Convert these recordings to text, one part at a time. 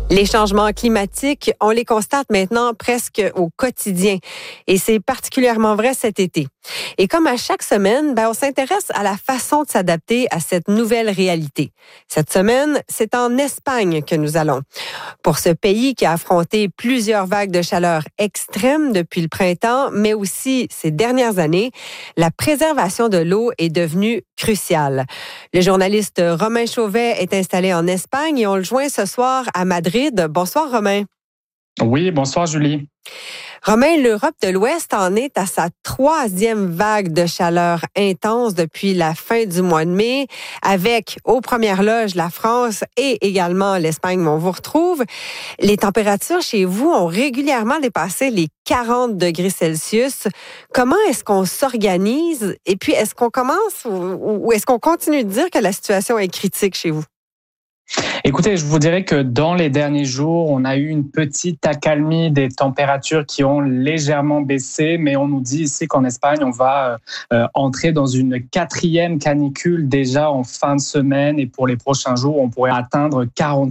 Les changements climatiques, on les constate maintenant presque au quotidien. Et c'est particulièrement vrai cet été. Et comme à chaque semaine, on s'intéresse à la façon de s'adapter à cette nouvelle réalité. Cette semaine, c'est en Espagne que nous allons. Pour ce pays qui a affronté plusieurs vagues de chaleur extrêmes depuis le printemps, mais aussi ces dernières années, la préservation de l'eau est devenue cruciale. Le journaliste Romain Chauvet est installé en Espagne et on le joint ce soir à Madrid. Bonsoir, Romain. Oui, bonsoir, Julie. Romain, l'Europe de l'Ouest en est à sa 3e vague de chaleur intense depuis la fin du mois de mai, avec aux premières loges la France et également l'Espagne où on vous retrouve. Les températures chez vous ont régulièrement dépassé les 40 degrés Celsius. Comment est-ce qu'on s'organise? Et puis, est-ce qu'on commence ou est-ce qu'on continue de dire que la situation est critique chez vous? Écoutez, je vous dirais que dans les derniers jours, on a eu une petite accalmie des températures qui ont légèrement baissé, mais on nous dit ici qu'en Espagne, on va entrer dans une 4e canicule déjà en fin de semaine et pour les prochains jours, on pourrait atteindre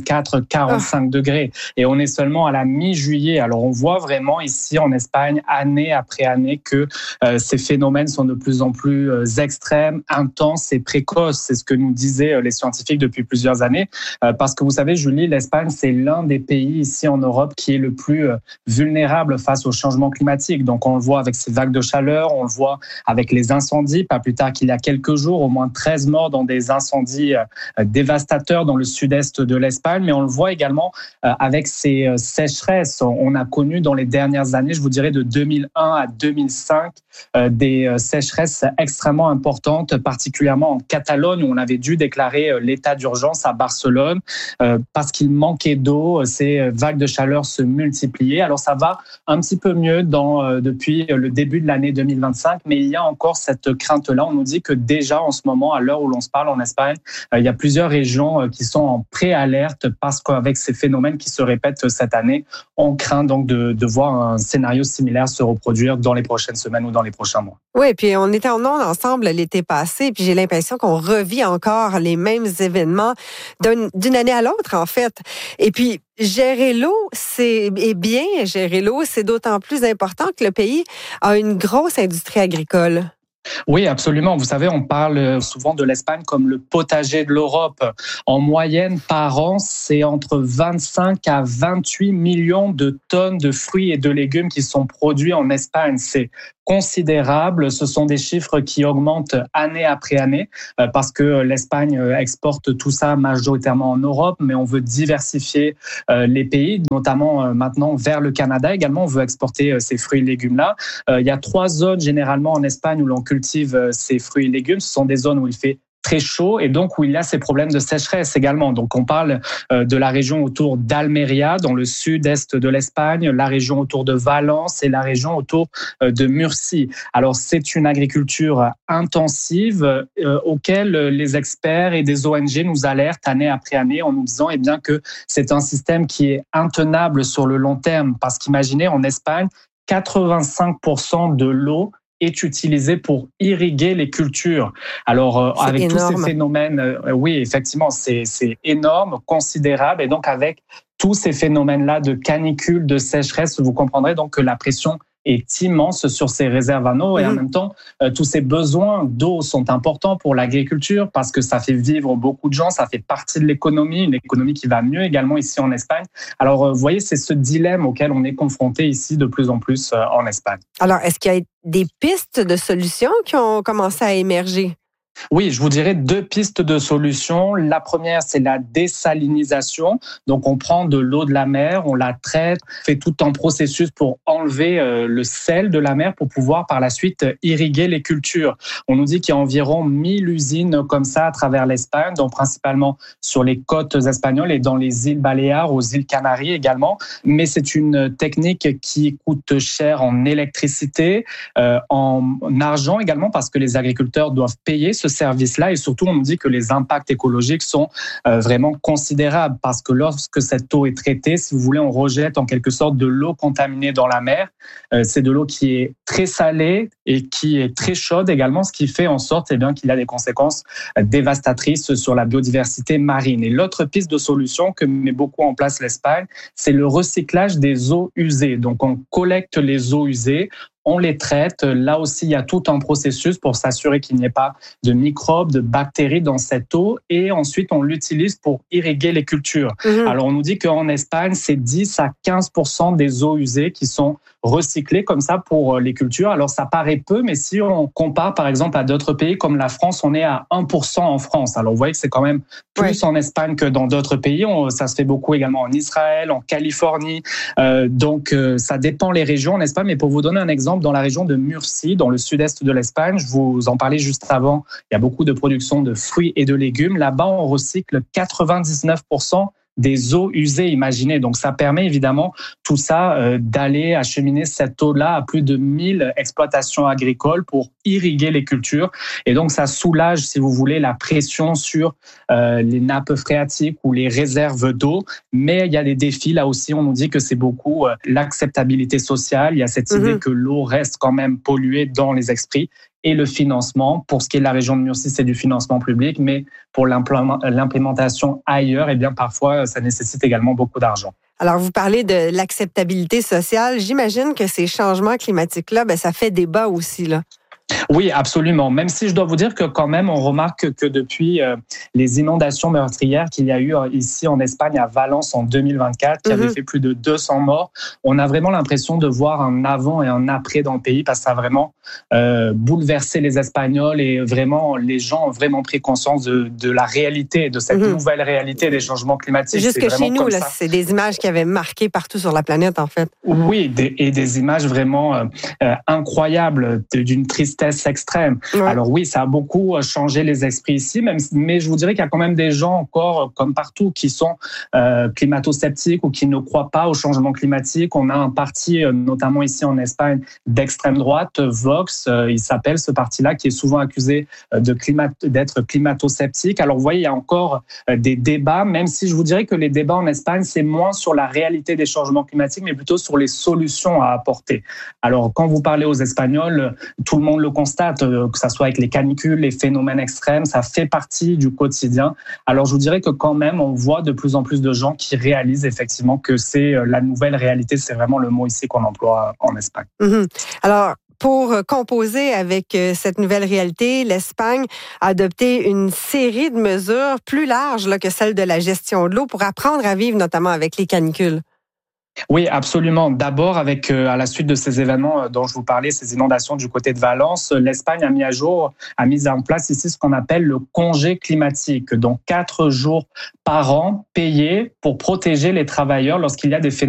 44-45 degrés. Et on est seulement à la mi-juillet. Alors on voit vraiment ici en Espagne, année après année, que ces phénomènes sont de plus en plus extrêmes, intenses et précoces. C'est ce que nous disaient les scientifiques depuis plusieurs années. Parce que vous savez, Julie, l'Espagne, c'est l'un des pays ici en Europe qui est le plus vulnérable face au changement climatique. Donc, on le voit avec ces vagues de chaleur, on le voit avec les incendies. Pas plus tard qu'il y a quelques jours, au moins 13 morts dans des incendies dévastateurs dans le sud-est de l'Espagne. Mais on le voit également avec ces sécheresses. On a connu dans les dernières années, je vous dirais de 2001 à 2005, des sécheresses extrêmement importantes, particulièrement en Catalogne, où on avait dû déclarer l'état d'urgence à Barcelone parce qu'il manquait d'eau. Ces vagues de chaleur se multipliaient. Alors ça va un petit peu mieux depuis le début de l'année 2025, mais il y a encore cette crainte-là. On nous dit que déjà en ce moment, à l'heure où l'on se parle en Espagne, il y a plusieurs régions qui sont en préalerte parce qu'avec ces phénomènes qui se répètent cette année, on craint donc de voir un scénario similaire se reproduire dans les prochaines semaines ou dans les prochains mois. Oui, puis on était en ondes ensemble l'été passé, puis j'ai l'impression qu'on revit encore les mêmes événements d'une année à l'autre, en fait. Et puis, gérer l'eau, c'est d'autant plus important que le pays a une grosse industrie agricole. Oui, absolument. Vous savez, on parle souvent de l'Espagne comme le potager de l'Europe. En moyenne, par an, c'est entre 25 à 28 millions de tonnes de fruits et de légumes qui sont produits en Espagne. C'est considérable. Ce sont des chiffres qui augmentent année après année parce que l'Espagne exporte tout ça majoritairement en Europe, mais on veut diversifier les pays, notamment maintenant vers le Canada également. On veut exporter ces fruits et légumes-là. Il y a 3 zones généralement en Espagne où l'on cultive ces fruits et légumes. Ce sont des zones où il fait très chaud et donc où il y a ces problèmes de sécheresse également. Donc on parle de la région autour d'Almeria, dans le sud-est de l'Espagne, la région autour de Valence et la région autour de Murcie. Alors c'est une agriculture intensive auquel les experts et des ONG nous alertent année après année en nous disant que c'est un système qui est intenable sur le long terme parce qu'imaginez en Espagne, 85% de l'eau est utilisé pour irriguer les cultures. Alors, avec énorme. Tous ces phénomènes, oui, effectivement, c'est énorme, considérable. Et donc, avec tous ces phénomènes-là de canicule, de sécheresse, vous comprendrez donc que la pression est immense sur ces réserves en eau et en même temps, tous ces besoins d'eau sont importants pour l'agriculture parce que ça fait vivre beaucoup de gens, ça fait partie de l'économie, une économie qui va mieux également ici en Espagne. Alors, vous voyez, c'est ce dilemme auquel on est confronté ici de plus en plus en Espagne. Alors, est-ce qu'il y a des pistes de solutions qui ont commencé à émerger? Oui, je vous dirais 2 pistes de solutions. La première, c'est la désalinisation. Donc, on prend de l'eau de la mer, on la traite, fait tout un processus pour enlever le sel de la mer pour pouvoir par la suite irriguer les cultures. On nous dit qu'il y a environ 1000 usines comme ça à travers l'Espagne, donc principalement sur les côtes espagnoles et dans les îles Baléares, aux îles Canaries également. Mais c'est une technique qui coûte cher en électricité, en argent également, parce que les agriculteurs doivent payer ce service-là et surtout, on nous dit que les impacts écologiques sont vraiment considérables parce que lorsque cette eau est traitée, si vous voulez, on rejette en quelque sorte de l'eau contaminée dans la mer. C'est de l'eau qui est très salée et qui est très chaude également, ce qui fait en sorte qu'il y a des conséquences dévastatrices sur la biodiversité marine. Et l'autre piste de solution que met beaucoup en place l'Espagne, c'est le recyclage des eaux usées. Donc, on collecte les eaux usées, on les traite. Là aussi, il y a tout un processus pour s'assurer qu'il n'y ait pas de microbes, de bactéries dans cette eau. Et ensuite, on l'utilise pour irriguer les cultures. Alors, on nous dit qu'en Espagne, c'est 10 à 15% des eaux usées qui sont recyclées comme ça pour les cultures. Alors, ça paraît peu, mais si on compare, par exemple, à d'autres pays comme la France, on est à 1% en France. Alors, vous voyez que c'est quand même plus en Espagne que dans d'autres pays. Ça se fait beaucoup également en Israël, en Californie. Donc, ça dépend les régions en Espagne. Mais pour vous donner un exemple, dans la région de Murcie, dans le sud-est de l'Espagne, je vous en parlais juste avant, il y a beaucoup de production de fruits et de légumes. Là-bas, on recycle 99% des eaux usées, imaginez. Donc, ça permet évidemment tout ça d'aller acheminer cette eau-là à plus de 1000 exploitations agricoles pour irriguer les cultures. Et donc, ça soulage, si vous voulez, la pression sur les nappes phréatiques ou les réserves d'eau. Mais il y a des défis. Là aussi, on nous dit que c'est beaucoup l'acceptabilité sociale. Il y a cette idée que l'eau reste quand même polluée dans les esprits. Et le financement, pour ce qui est de la région de Murcie, c'est du financement public, mais pour l'implémentation ailleurs, parfois, ça nécessite également beaucoup d'argent. Alors, vous parlez de l'acceptabilité sociale. J'imagine que ces changements climatiques-là, ça fait débat aussi, là. Oui, absolument. Même si je dois vous dire que quand même, on remarque que depuis les inondations meurtrières qu'il y a eu ici en Espagne à Valence en 2024, qui avait fait plus de 200 morts, on a vraiment l'impression de voir un avant et un après dans le pays parce que ça a vraiment bouleversé les Espagnols et vraiment les gens ont vraiment pris conscience de la réalité, de cette nouvelle réalité des changements climatiques. Jusque chez nous, là, c'est des images qui avaient marqué partout sur la planète, en fait. Oui, et des images vraiment incroyables, d'une tristesse extrême. Ouais. Alors oui, ça a beaucoup changé les esprits ici, mais je vous dirais qu'il y a quand même des gens encore, comme partout, qui sont climato-sceptiques ou qui ne croient pas au changement climatique. On a un parti, notamment ici en Espagne, d'extrême droite, Vox, il s'appelle ce parti-là, qui est souvent accusé d'être climato-sceptique. Alors vous voyez, il y a encore des débats, même si je vous dirais que les débats en Espagne, c'est moins sur la réalité des changements climatiques, mais plutôt sur les solutions à apporter. Alors quand vous parlez aux Espagnols, tout le monde le constate, que ça soit avec les canicules, les phénomènes extrêmes, ça fait partie du quotidien. Alors je vous dirais que quand même, on voit de plus en plus de gens qui réalisent effectivement que c'est la nouvelle réalité, c'est vraiment le mot ici qu'on emploie en Espagne. Alors, pour composer avec cette nouvelle réalité, l'Espagne a adopté une série de mesures plus larges là, que celle de la gestion de l'eau pour apprendre à vivre notamment avec les canicules. Oui, absolument. D'abord, à la suite de ces événements dont je vous parlais, ces inondations du côté de Valence, l'Espagne a mis en place ici ce qu'on appelle le congé climatique. Donc, 4 jours par an payés pour protéger les travailleurs lorsqu'il y a des phénomènes